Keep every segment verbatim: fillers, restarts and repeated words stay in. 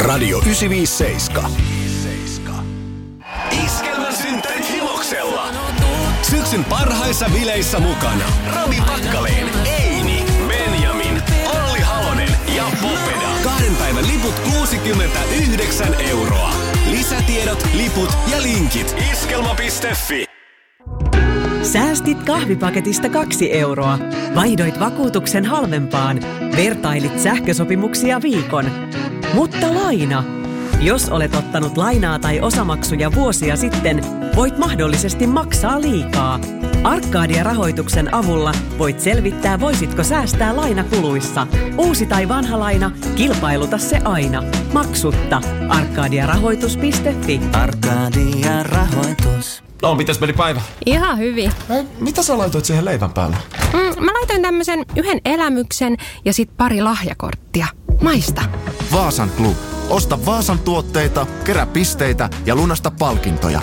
Radio yhdeksänsataaviisikymmentäseitsemän. Iskelmän synttärit Himoksella. Syksyn parhaissa bileissä mukana Rami Pakkaleen, Eini, Benjamin, Olli Halonen ja Popeda. Kahden päivän liput kuusikymmentäyhdeksän euroa. Lisätiedot, liput ja linkit iskelma piste fi. Säästit kahvipaketista kaksi euroa. Vaihdoit vakuutuksen halvempaan. Vertailit sähkösopimuksia viikon. Mutta laina. Jos olet ottanut lainaa tai osamaksuja vuosia sitten, voit mahdollisesti maksaa liikaa. Arcadia-rahoituksen avulla voit selvittää, voisitko säästää lainakuluissa. Uusi tai vanha laina, kilpailuta se aina. Maksutta. Arcadia rahoitus piste fi. Arcadia-rahoitus. No, mitäs meni päivä? Ihan hyvin. Ei, mitä sä laitoit siihen leivän päälle? Mm, mä laitoin tämmöisen yhden elämyksen ja sit pari lahjakorttia. Maista. Vaasan Club. Osta Vaasan tuotteita, kerää pisteitä ja lunasta palkintoja.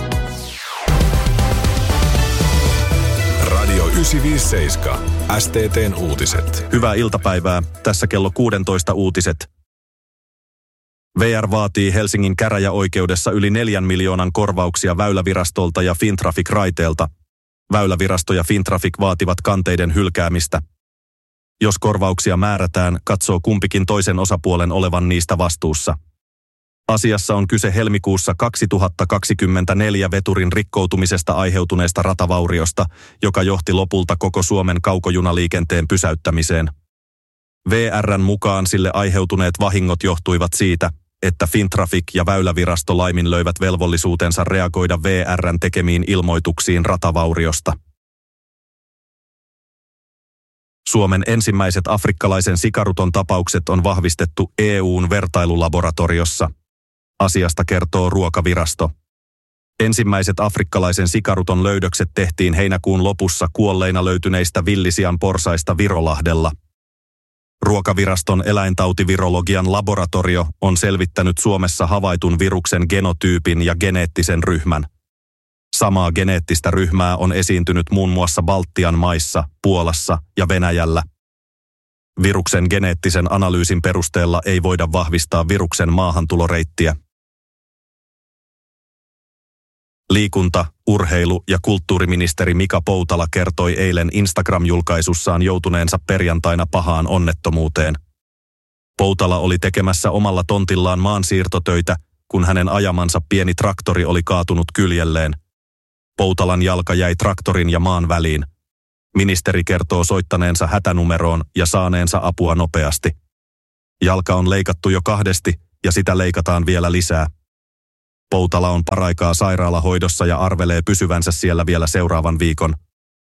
Radio yhdeksänsataaviisikymmentäseitsemän. S T T:n uutiset. Hyvää iltapäivää. Tässä kello kuusitoista uutiset. V R vaatii Helsingin käräjäoikeudessa yli neljän miljoonan korvauksia Väylävirastolta ja Fintraffic Raiteelta. Väylävirasto ja Fintraffic vaativat kanteiden hylkäämistä. Jos korvauksia määrätään, katsoo kumpikin toisen osapuolen olevan niistä vastuussa. Asiassa on kyse helmikuussa kaksituhattakaksikymmentäneljä veturin rikkoutumisesta aiheutuneesta ratavauriosta, joka johti lopulta koko Suomen kaukojunaliikenteen pysäyttämiseen. V R:n mukaan sille aiheutuneet vahingot johtuivat siitä, että Fintraffic ja Väylävirasto laiminlöivät velvollisuutensa reagoida V R:n tekemiin ilmoituksiin ratavauriosta. Suomen ensimmäiset afrikkalaisen sikaruton tapaukset on vahvistettu E U:n vertailulaboratoriossa. Asiasta kertoo Ruokavirasto. Ensimmäiset afrikkalaisen sikaruton löydökset tehtiin heinäkuun lopussa kuolleina löytyneistä villisian porsaista Virolahdella. Ruokaviraston eläintautivirologian laboratorio on selvittänyt Suomessa havaitun viruksen genotyypin ja geneettisen ryhmän. Samaa geneettistä ryhmää on esiintynyt muun muassa Baltian maissa, Puolassa ja Venäjällä. Viruksen geneettisen analyysin perusteella ei voida vahvistaa viruksen maahantuloreittiä. Liikunta-, urheilu- ja kulttuuriministeri Mika Poutala kertoi eilen Instagram-julkaisussaan joutuneensa perjantaina pahaan onnettomuuteen. Poutala oli tekemässä omalla tontillaan maansiirtotöitä, kun hänen ajamansa pieni traktori oli kaatunut kyljelleen. Poutalan jalka jäi traktorin ja maan väliin. Ministeri kertoo soittaneensa hätänumeroon ja saaneensa apua nopeasti. Jalka on leikattu jo kahdesti ja sitä leikataan vielä lisää. Poutala on paraikaa sairaalahoidossa ja arvelee pysyvänsä siellä vielä seuraavan viikon.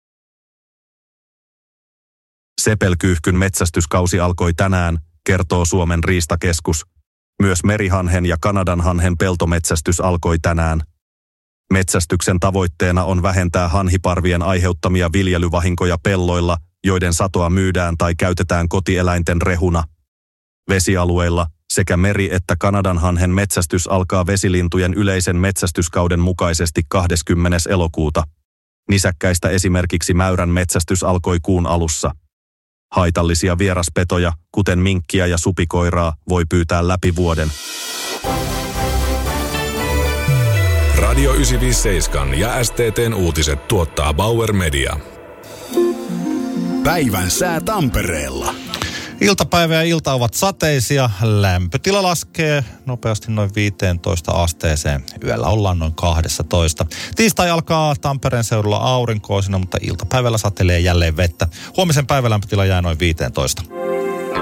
Sepelkyyhkyn metsästyskausi alkoi tänään, kertoo Suomen riistakeskus. Myös merihanhen ja kanadanhanhen peltometsästys alkoi tänään. Metsästyksen tavoitteena on vähentää hanhiparvien aiheuttamia viljelyvahinkoja pelloilla, joiden satoa myydään tai käytetään kotieläinten rehuna. Vesialueilla sekä meri- että kanadanhanhen metsästys alkaa vesilintujen yleisen metsästyskauden mukaisesti kahdeskymmenes elokuuta. Nisäkkäistä esimerkiksi mäyrän metsästys alkoi kuun alussa. Haitallisia vieraspetoja, kuten minkkiä ja supikoiraa, voi pyytää läpi vuoden. Radio yhdeksänsataaviisikymmentäseitsemän ja S T T:n uutiset tuottaa Bauer Media. Päivän sää Tampereella. Iltapäivä ja ilta ovat sateisia. Lämpötila laskee nopeasti noin viiteentoista asteeseen. Yöllä ollaan noin kaksitoista. Tiistai alkaa Tampereen seudulla aurinkoisena, mutta iltapäivällä satelee jälleen vettä. Huomisen päivän lämpötila jää noin viisitoista.